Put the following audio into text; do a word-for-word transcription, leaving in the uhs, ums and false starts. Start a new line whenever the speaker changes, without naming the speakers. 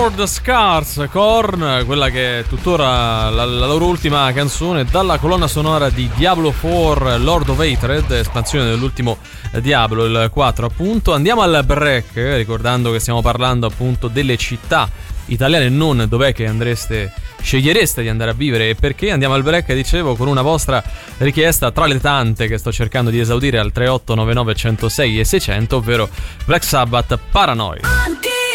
Sword Scars, Korn, quella che è tuttora la, la loro ultima canzone dalla colonna sonora di Diablo quattro Lord of Hatred, espansione dell'ultimo Diablo, il quattro appunto. Andiamo al break, ricordando che stiamo parlando appunto delle città italiane, non dov'è che andreste, scegliereste di andare a vivere e perché. Andiamo al break, dicevo, con una vostra richiesta tra le tante che sto cercando di esaudire al tre otto nove nove uno zero sei e seicento, ovvero Black Sabbath, Paranoid.